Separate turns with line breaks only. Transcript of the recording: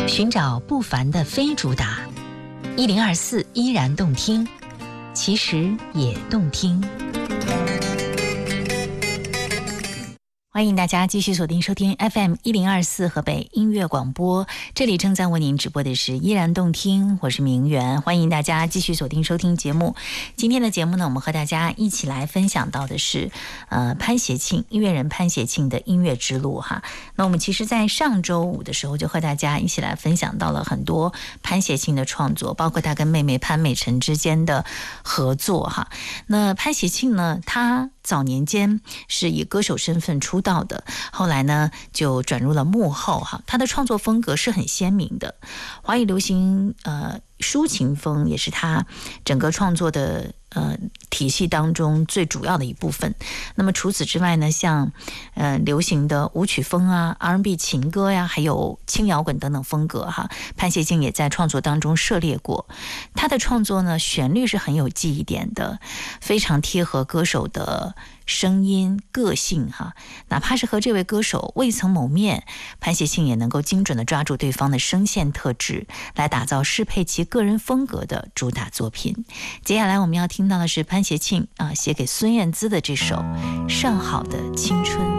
寻找不凡的非主打，1024依然动听，其实也动听。欢迎大家继续锁定收听 FM1024 河北音乐广播，这里正在为您直播的是依然动听，我是明媛，欢迎大家继续锁定收听节目。今天的节目呢，我们和大家一起来分享到的是潘协庆音乐人潘协庆的音乐之路哈。那我们其实在上周五的时候就和大家一起来分享到了很多潘协庆的创作，包括他跟妹妹潘美辰之间的合作哈。那潘协庆呢，他早年间是以歌手身份出道的，后来呢就转入了幕后哈。他的创作风格是很鲜明的，华语流行抒情风也是他整个创作的体系当中最主要的一部分。那么除此之外呢，像流行的舞曲风啊、R&B 情歌呀，还有轻摇滚等等风格哈，潘协庆也在创作当中涉猎过。他的创作呢，旋律是很有记忆点的，非常贴合歌手的声音个性哈。哪怕是和这位歌手未曾谋面，潘协庆也能够精准地抓住对方的声线特质，来打造适配其个人风格的主打作品。接下来我们要听到的是潘协庆写给孙燕姿的这首《上好的青春》。